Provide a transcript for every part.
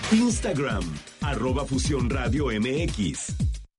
Instagram, @Fusión Radio MX.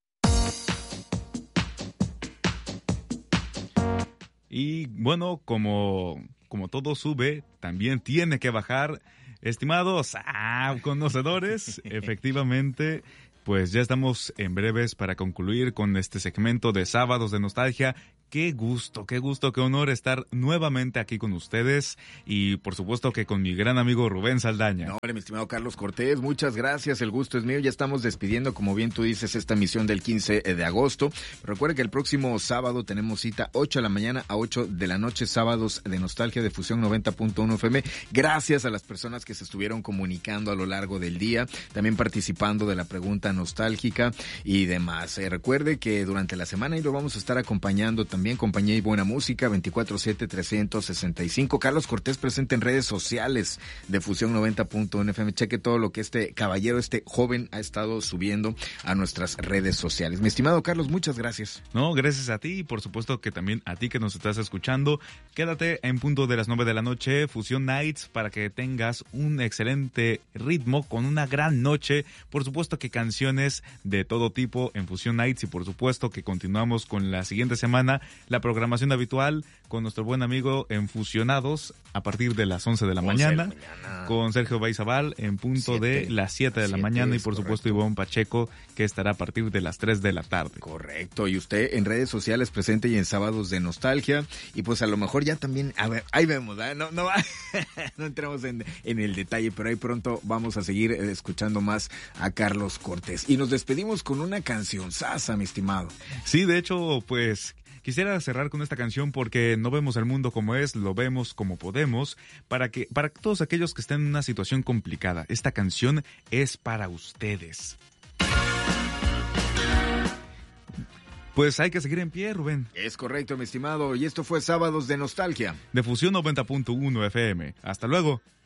Y bueno, como todo sube, también tiene que bajar. Estimados conocedores, efectivamente, pues ya estamos en breves para concluir con este segmento de Sábados de Nostalgia. Qué gusto, qué honor estar nuevamente aquí con ustedes y por supuesto que con mi gran amigo Rubén Saldaña. No, mi estimado Carlos Cortés, muchas gracias, el gusto es mío. Ya estamos despidiendo, como bien tú dices, esta emisión del 15 de agosto. Recuerda que el próximo sábado tenemos cita 8 de la mañana a 8 de la noche, Sábados de Nostalgia de Fusión 90.1 FM. Gracias a las personas que se estuvieron comunicando a lo largo del día, también participando de la pregunta nostálgica y demás. Recuerde que durante la semana y lo vamos a estar acompañando también compañía y buena música, 24/7, 365. Carlos Cortés presente en redes sociales de Fusión 90.1 FM. Cheque todo lo que este caballero, este joven ha estado subiendo a nuestras redes sociales. Mi estimado Carlos, muchas gracias. No, gracias a ti y por supuesto que también a ti que nos estás escuchando. Quédate en punto de las 9 de la noche, Fusión Nights, para que tengas un excelente ritmo con una gran noche. Por supuesto que canciones de todo tipo en Fusión Nights y por supuesto que continuamos con la siguiente semana la programación habitual con nuestro buen amigo en Fusionados a partir de las 11 de la mañana, con Sergio Baizabal en punto de las 7 de la mañana y por supuesto Ivonne Pacheco, que estará a partir de las 3 de la tarde. Correcto, y usted en redes sociales presente y en Sábados de Nostalgia, y pues a lo mejor ya también, a ver, ahí vemos, ¿eh? no entramos en el detalle, pero ahí pronto vamos a seguir escuchando más a Carlos Cortés. Y nos despedimos con una canción sasa, mi estimado. Sí, de hecho, pues quisiera cerrar con esta canción porque no vemos el mundo como es, lo vemos como podemos, para todos aquellos que estén en una situación complicada. Esta canción es para ustedes. Pues hay que seguir en pie, Rubén. Es correcto, mi estimado, y esto fue Sábados de Nostalgia de Fusión 90.1 FM. Hasta luego.